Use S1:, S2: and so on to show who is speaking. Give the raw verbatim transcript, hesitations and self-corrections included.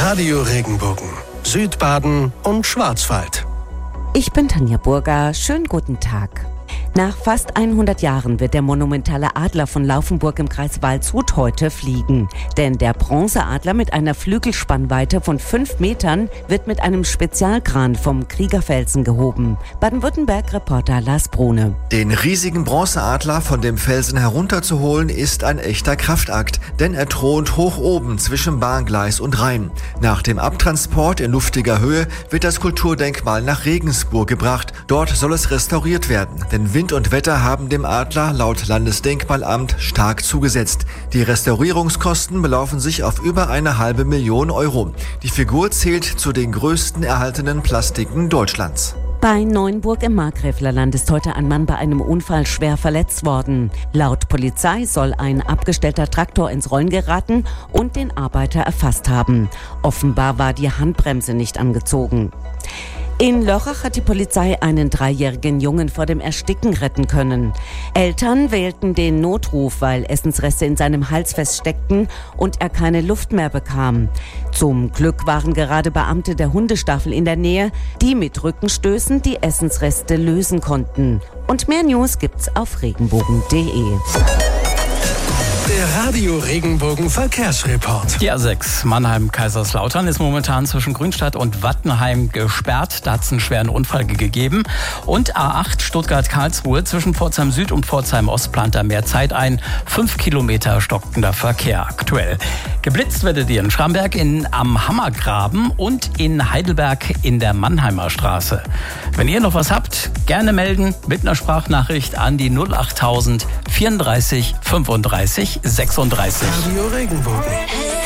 S1: Radio Regenbogen, Südbaden und Schwarzwald.
S2: Ich bin Tanja Burger. Schönen guten Tag. Nach fast hundert Jahren wird der monumentale Adler von Laufenburg im Kreis Waldshut heute fliegen. Denn der Bronzeadler mit einer Flügelspannweite von fünf Metern wird mit einem Spezialkran vom Kriegerfelsen gehoben. Baden-Württemberg-Reporter Lars Brune.
S3: Den riesigen Bronzeadler von dem Felsen herunterzuholen ist ein echter Kraftakt, denn er thront hoch oben zwischen Bahngleis und Rhein. Nach dem Abtransport in luftiger Höhe wird das Kulturdenkmal nach Regensburg gebracht. Dort soll es restauriert werden, denn Wind und Wetter haben dem Adler laut Landesdenkmalamt stark zugesetzt. Die Restaurierungskosten belaufen sich auf über eine halbe Million Euro. Die Figur zählt zu den größten erhaltenen Plastiken Deutschlands.
S2: Bei Neuenburg im Markgräflerland ist heute ein Mann bei einem Unfall schwer verletzt worden. Laut Polizei soll ein abgestellter Traktor ins Rollen geraten und den Arbeiter erfasst haben. Offenbar war die Handbremse nicht angezogen. In Lörrach hat die Polizei einen dreijährigen Jungen vor dem Ersticken retten können. Eltern wählten den Notruf, weil Essensreste in seinem Hals feststeckten und er keine Luft mehr bekam. Zum Glück waren gerade Beamte der Hundestaffel in der Nähe, die mit Rückenstößen die Essensreste lösen konnten. Und mehr News gibt's auf regenbogen punkt de.
S1: Der Radio Regenbogen Verkehrsreport.
S4: Die A sechs Mannheim-Kaiserslautern ist momentan zwischen Grünstadt und Wattenheim gesperrt. Da hat es einen schweren Unfall gegeben. Und A acht Stuttgart-Karlsruhe zwischen Pforzheim Süd und Pforzheim Ost plant da mehr Zeit ein. Fünf Kilometer stockender Verkehr aktuell. Geblitzt werdet ihr in Schramberg in, am Hammergraben und in Heidelberg in der Mannheimer Straße. Wenn ihr noch was habt, gerne melden mit einer Sprachnachricht an die null achttausend vierunddreißig fünfunddreißig sechsunddreißig.
S1: Radio Regenbogen.